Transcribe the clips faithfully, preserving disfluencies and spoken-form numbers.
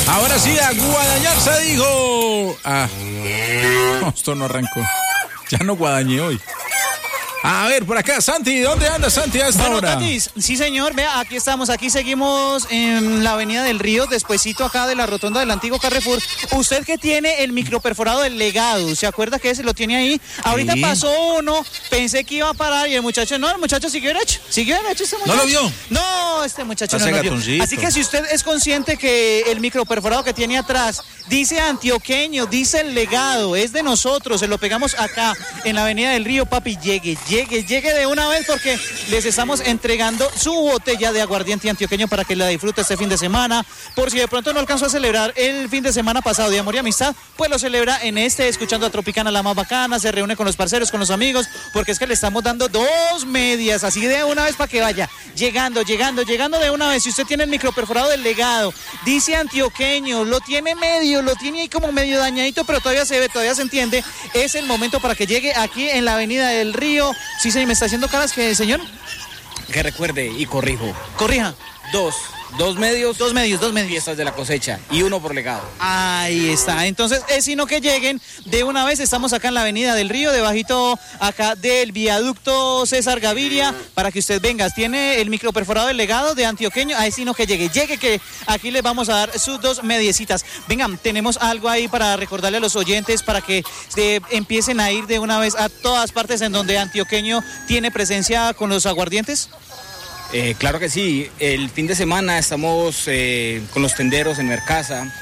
Ahora sí, a guadañar se dijo. Ah, no, esto no arrancó. Ya no guadañé hoy. A ver, por acá, Santi, ¿dónde anda Santi a esta bueno, hora? Tatis, sí señor, vea, aquí estamos, aquí seguimos en la avenida del Río, despuesito acá de la rotonda del antiguo Carrefour. Usted que tiene el microperforado del legado, ¿se acuerda que ese lo tiene ahí? Ahorita Sí. pasó uno, pensé que iba a parar y el muchacho, no, el muchacho siguió derecho, siguió derecho este muchacho. ¿No lo vio? No, este muchacho Pase no lo vio. gatoncito. Así que si usted es consciente que el microperforado que tiene atrás dice antioqueño, dice el legado, es de nosotros, se lo pegamos acá en la avenida del Río, papi, llegue, llegue, llegue de una vez porque les estamos entregando su botella de aguardiente antioqueño para que la disfrute este fin de semana. Por si de pronto no alcanzó a celebrar el fin de semana pasado de amor y amistad, pues lo celebra en este, escuchando a Tropicana la más bacana, se reúne con los parceros, con los amigos, porque es que le estamos dando dos medias, así de una vez para que vaya llegando, llegando, llegando de una vez. Si usted tiene el microperforado del legado, dice antioqueño, lo tiene medio, lo tiene ahí como medio dañadito, pero todavía se ve, todavía se entiende, es el momento para que llegue aquí en la avenida del Río. Sí, señor, me está haciendo caras que, señor, Que recuerde y corrijo. corrija. Dos. Dos medios. Dos medios, dos medios. Fiestas de la cosecha y uno por legado. Ahí está. Entonces, es sino que lleguen de una vez. Estamos acá en la avenida del Río, debajito acá del viaducto César Gaviria, para que usted venga. Tiene el microperforado del legado de antioqueño. Ahí sino que llegue. Llegue que aquí les vamos a dar sus dos mediecitas. Vengan, tenemos algo ahí para recordarle a los oyentes para que se empiecen a ir de una vez a todas partes en donde antioqueño tiene presencia con los aguardientes. Eh, claro que sí. El fin de semana estamos eh, con los tenderos en Mercasa.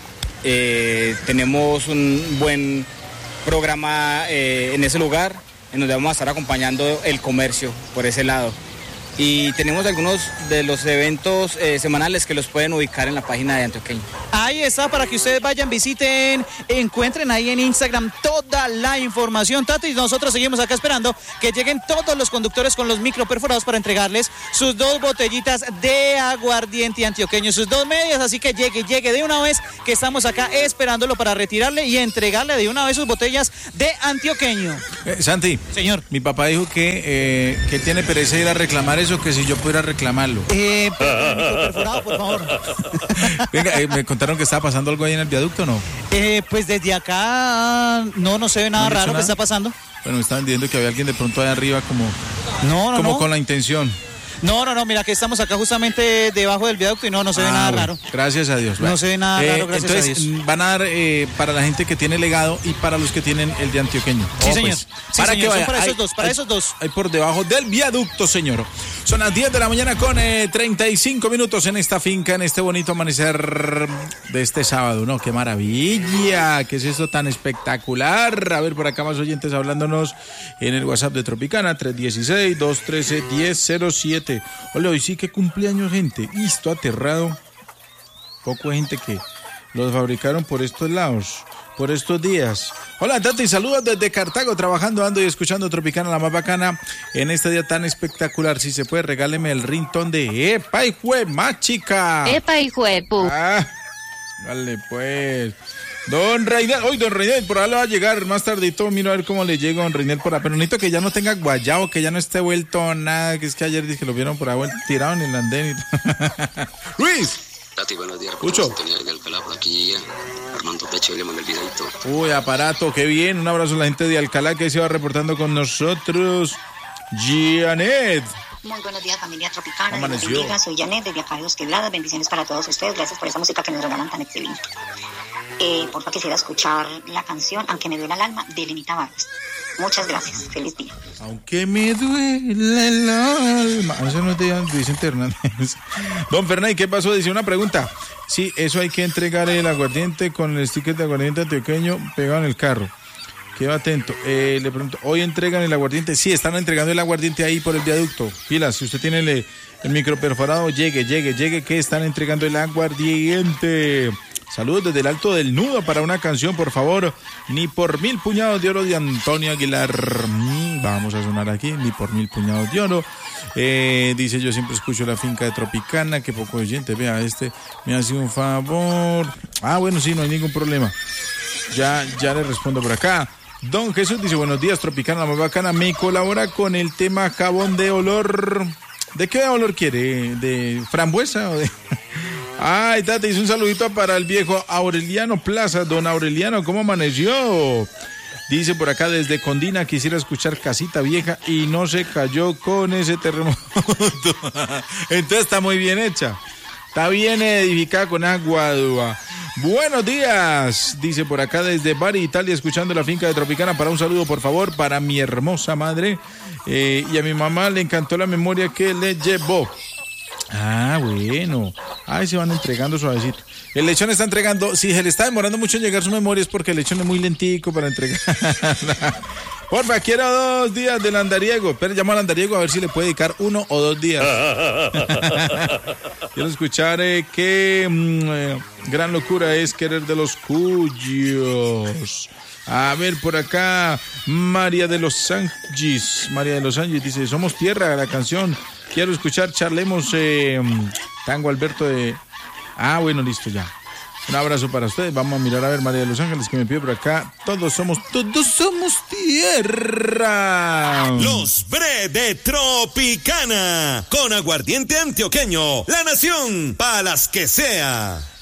Eh, tenemos un buen programa eh, en ese lugar, en donde vamos a estar acompañando el comercio por ese lado. Y tenemos algunos de los eventos eh, semanales que los pueden ubicar en la página de Antioqueño. Ahí está, para que ustedes vayan, visiten, encuentren ahí en Instagram toda la información, Tati, y nosotros seguimos acá esperando que lleguen todos los conductores con los microperforados para entregarles sus dos botellitas de aguardiente antioqueño, sus dos medias, así que llegue, llegue de una vez, que estamos acá esperándolo para retirarle y entregarle de una vez sus botellas de antioqueño. Eh, Santi, Señor. mi papá dijo que, eh, que tiene pereza ir a reclamar eso, que si yo pudiera reclamarlo. Eh, pero, microperforado, por favor. Venga, eh, me contaron que estaba pasando algo ahí en el viaducto, ¿no? Eh, pues desde acá no, no se ve nada ¿No han dicho raro que nada? está pasando. Bueno, me estaban diciendo que había alguien de pronto allá arriba como, No, no, como no. con la intención. No, no, no, mira que estamos acá justamente debajo del viaducto y no, no se ve Ah, nada bueno, raro. Gracias a Dios. No Bueno. se ve nada raro, gracias a entonces, Dios. van a dar eh, para la gente que tiene legado y para los que tienen el de antioqueño. Sí, Oh, señor. pues, Sí, para señor, que son vaya. para esos Hay- dos, para hay- esos dos. Hay por debajo del viaducto, señor. Son las diez de la mañana con eh, treinta y cinco minutos en esta finca, en este bonito amanecer de este sábado. ¿No? ¡Qué maravilla! ¿Qué es esto tan espectacular? A ver, por acá más oyentes hablándonos en el WhatsApp de Tropicana, tres uno seis, dos uno tres, uno cero cero siete. Hola, hoy sí que cumpleaños, gente. Y estoy aterrado. Poco de gente que los fabricaron por estos lados, por estos días. Hola, Tati, saludos desde Cartago, trabajando, ando y escuchando Tropicana, la más bacana, en este día tan espectacular. Si se puede, regáleme el ringtone de Epa y Jue, más chica. Epa, hijo de pu. Ah, dale pues. Don Reinel, hoy don Reinel, por ahí le va a llegar más tardito, miro a ver cómo le llega don Reinel por ahí, pero necesito que ya no tenga guayabo, que ya no esté vuelto nada, que es que ayer dije que lo vieron por ahí tirado en el andén y Luis. Tati, buenos días. Mucho. Tenía en Alcalá por aquí, Armando Pecho, le mandé el videito. Uy, aparato, qué bien. Un abrazo a la gente de Alcalá que se va reportando con nosotros. Janet. Muy buenos días, familia Tropicana. Amaneció. Dios bendiga. Soy Janet, desde acá de Los Quebradas. Bendiciones para todos ustedes. Gracias por esa música que nos regalan tan excelente. Eh, porfa, quisiera escuchar la canción Aunque me duela el alma, de Lenita Vargas. Muchas gracias. Feliz día. Aunque me duele el alma. Eso no es de Vicente Hernández. Don Fernández, ¿qué pasó? Dice una pregunta. Sí, eso hay que entregar el aguardiente con el sticker de aguardiente antioqueño pegado en el carro. Quedo atento. Eh, le pregunto, ¿hoy entregan el aguardiente? Sí, están entregando el aguardiente ahí por el viaducto. Pilas, si usted tiene el, el microperforado, llegue, llegue, llegue, que están entregando el aguardiente. Saludos desde el Alto del Nudo para una canción, por favor. Ni por mil puñados de oro de Antonio Aguilar. Mm, vamos a sonar aquí, ni por mil puñados de oro. Eh, dice, yo siempre escucho la finca de Tropicana, que poco oyente, vea, este me hace un favor. Ah, bueno, sí, no hay ningún problema. Ya, ya le respondo por acá. Don Jesús dice, buenos días, Tropicana, la más bacana. Me colabora con el tema jabón de olor. ¿De qué olor quiere? ¿De frambuesa o de...? Ay, Tati, hizo un saludito para el viejo Aureliano Plaza. Don Aureliano, ¿cómo amaneció? Dice por acá desde Condina, quisiera escuchar Casita Vieja y no se cayó con ese terremoto. Entonces está muy bien hecha. Está bien edificada con agua. Buenos días, dice por acá desde Bari, Italia, escuchando la finca de Tropicana. Para un saludo, por favor, para mi hermosa madre. Eh, y a mi mamá le encantó la memoria que le llevó. Ah, bueno. Ay, se van entregando suavecito. El lechón está entregando. Si se le está demorando mucho en llegar su memoria es porque el lechón es muy lentico para entregar. Porfa, quiero dos días del andariego. Pero llamo al andariego a ver si le puede dedicar uno o dos días. Quiero escuchar eh, qué mmm, eh, gran locura es querer de los cuyos. A ver, por acá, María de los Ángeles. María de los Ángeles dice, somos tierra, la canción. Quiero escuchar, charlemos eh, Tango Alberto de... Ah, bueno, listo, ya. Un abrazo para ustedes. Vamos a mirar a ver María de los Ángeles que me pide por acá. Todos somos, todos somos tierra. Los Bre de Tropicana. Con aguardiente antioqueño. La nación, para las que sea.